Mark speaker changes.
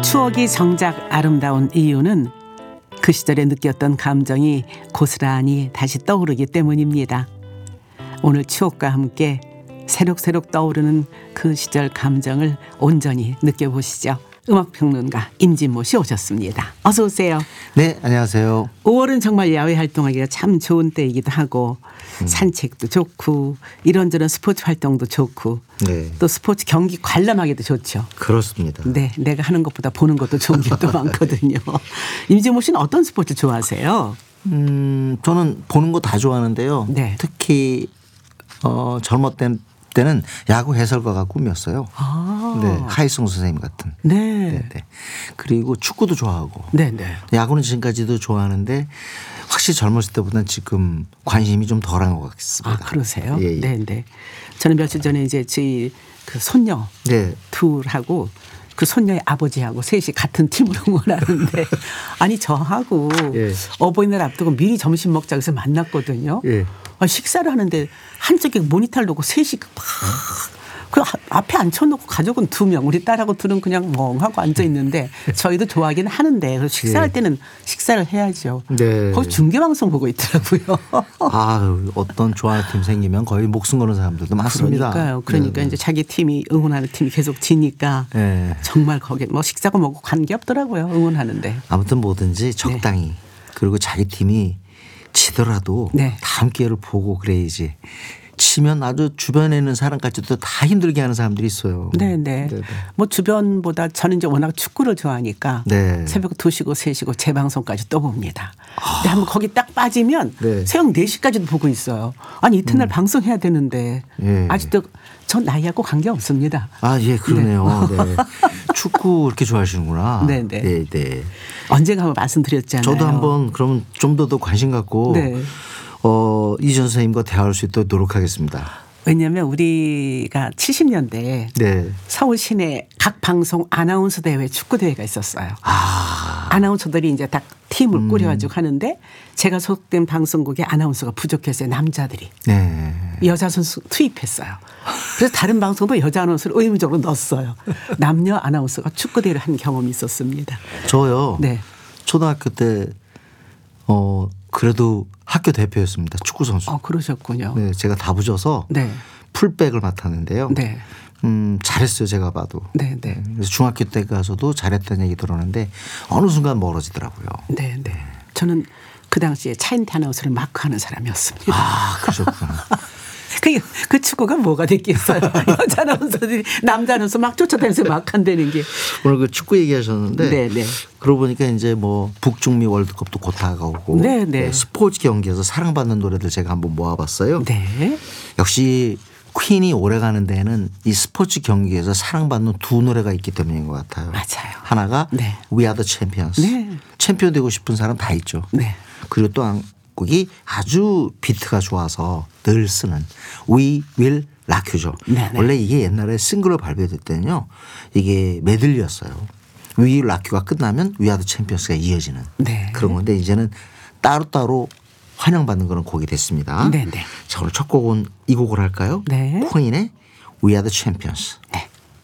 Speaker 1: 추억이 정작 아름다운 이유는 그 시절에 느꼈던 감정이 고스란히 다시 떠오르기 때문입니다. 오늘 추억과 함께 새록새록 떠오르는 그 시절 감정을 온전히 느껴보시죠. 음악평론가 임진모 씨 오셨습니다. 어서 오세요.
Speaker 2: 네, 안녕하세요.
Speaker 1: 5월은 정말 야외 활동하기가 참 좋은 때이기도 하고 산책도 좋고 이런저런 스포츠 활동도 좋고
Speaker 2: 네,
Speaker 1: 또 스포츠 경기 관람하기도 좋죠.
Speaker 2: 그렇습니다.
Speaker 1: 네, 내가 하는 것보다 보는 것도 좋은 게 또 많거든요. 임진모 씨는 어떤 스포츠 좋아하세요?
Speaker 2: 저는 보는 거 다 좋아하는데요.
Speaker 1: 네.
Speaker 2: 특히 젊었을 때는 야구 해설가가 꿈이었어요.
Speaker 1: 아.
Speaker 2: 네, 하이승우 선생님 같은.
Speaker 1: 네.
Speaker 2: 네, 네. 그리고 축구도 좋아하고.
Speaker 1: 네, 네.
Speaker 2: 야구는 지금까지도 좋아하는데 확실히 젊었을 때보다는 지금 관심이 좀 덜한 것 같습니다.
Speaker 1: 아, 그러세요?
Speaker 2: 예, 예.
Speaker 1: 네, 네. 저는 며칠 전에 이제 저희 그 손녀
Speaker 2: 네.
Speaker 1: 둘하고 그 손녀의 아버지하고 셋이 같은 팀으로 응원하는데 아니 저하고
Speaker 2: 예.
Speaker 1: 어버이날 앞두고 미리 점심 먹자고 해서 만났거든요.
Speaker 2: 예.
Speaker 1: 식사를 하는데 한쪽에 모니터를 놓고 셋이 막 그 앞에 앉혀놓고 가족은 2명 우리 딸하고 둘은 그냥 멍하고 앉아 있는데 저희도 좋아하긴 하는데 그래서 식사할
Speaker 2: 예.
Speaker 1: 때는 식사를 해야죠.
Speaker 2: 네.
Speaker 1: 거기 중계방송 보고 있더라고요.
Speaker 2: 아, 어떤 좋아하는 팀 생기면 거의 목숨 거는 사람들도 많습니다.
Speaker 1: 그러니까요. 그러니까
Speaker 2: 네.
Speaker 1: 이제 자기 팀이 응원하는 팀이 계속 지니까
Speaker 2: 네.
Speaker 1: 정말 거기 뭐 식사고 뭐고 관계 없더라고요. 응원하는데.
Speaker 2: 아무튼 뭐든지 적당히 그리고 자기 팀이 지더라도
Speaker 1: 네.
Speaker 2: 다음 기회를 보고 그래야지. 치면 아주 주변에 있는 사람까지도 다 힘들게 하는 사람들이 있어요.
Speaker 1: 네네.
Speaker 2: 네네.
Speaker 1: 뭐 주변보다 저는 이제 워낙 축구를 좋아하니까
Speaker 2: 네.
Speaker 1: 새벽 2시고 3시고 재방송까지 또 봅니다. 근데 한번 거기 딱 빠지면
Speaker 2: 네.
Speaker 1: 새벽 4시까지도 보고 있어요. 아니 이튿날 방송해야 되는데
Speaker 2: 예.
Speaker 1: 아직도 전 나이하고 관계 없습니다.
Speaker 2: 아, 예, 그러네요. 네. 축구 그렇게 좋아하시는구나.
Speaker 1: 네네.
Speaker 2: 네, 네.
Speaker 1: 언젠가 한번 말씀드렸잖아요.
Speaker 2: 저도 한번 그럼 좀 더 관심 갖고
Speaker 1: 네.
Speaker 2: 이전 선생님과 대화할 수 있도록 노력하겠습니다.
Speaker 1: 왜냐하면 우리가 70년대에
Speaker 2: 네.
Speaker 1: 서울 시내 각 방송 아나운서 대회 축구 대회가 있었어요. 아나운서들이 이제 다 팀을 꾸려가지고 하는데 제가 소속된 방송국에 아나운서가 부족했어요. 남자들이.
Speaker 2: 네.
Speaker 1: 여자 선수 투입했어요. 그래서 다른 방송도 여자 아나운서를 의무적으로 넣었어요. 남녀 아나운서가 축구 대회를 한 경험이 있었습니다.
Speaker 2: 저요.
Speaker 1: 네.
Speaker 2: 초등학교 때 그래도 학교 대표였습니다. 축구 선수.
Speaker 1: 그러셨군요.
Speaker 2: 네, 제가 다 부져서
Speaker 1: 네.
Speaker 2: 풀백을 맡았는데요.
Speaker 1: 네.
Speaker 2: 잘했어요, 제가 봐도.
Speaker 1: 네. 네.
Speaker 2: 그래서 중학교 때 가서도 잘했다는 얘기 들었는데 어느 순간 멀어지더라고요.
Speaker 1: 네. 네. 저는 그 당시에 차인태 아나운서를 마크하는 사람이었습니다.
Speaker 2: 아, 그러셨구나.
Speaker 1: 그 축구가 뭐가 됐겠어요. 여자 아나운서들이 남자 아나운서 막 쫓아다니면서 막 한다는 게.
Speaker 2: 오늘 그 축구 얘기하셨는데
Speaker 1: 네네.
Speaker 2: 그러고 보니까 이제 뭐 북중미 월드컵도 곧 다가오고
Speaker 1: 네네.
Speaker 2: 스포츠 경기에서 사랑받는 노래들 제가 한번 모아봤어요.
Speaker 1: 네.
Speaker 2: 역시 퀸이 오래가는 데에는 이 스포츠 경기에서 사랑받는 두 노래가 있기 때문인 것 같아요.
Speaker 1: 맞아요.
Speaker 2: 하나가
Speaker 1: 네.
Speaker 2: We Are The Champions.
Speaker 1: 네.
Speaker 2: 챔피언 되고 싶은 사람 다 있죠.
Speaker 1: 네.
Speaker 2: 그리고 또 한 곡이 아주 비트가 좋아서 늘 쓰는 We Will Rock You죠.
Speaker 1: 네네.
Speaker 2: 원래 이게 옛날에 싱글로 발표될 때는요. 이게 메들리였어요. We Will Rock You가 끝나면 We Are The Champions가 이어지는
Speaker 1: 네.
Speaker 2: 그런 건데 이제는 따로따로 환영받는 그런 곡이 됐습니다.
Speaker 1: 네네.
Speaker 2: 자, 오늘 첫 곡은 이 곡을 할까요?
Speaker 1: 네.
Speaker 2: 퀸의 We Are The Champions.
Speaker 1: 네.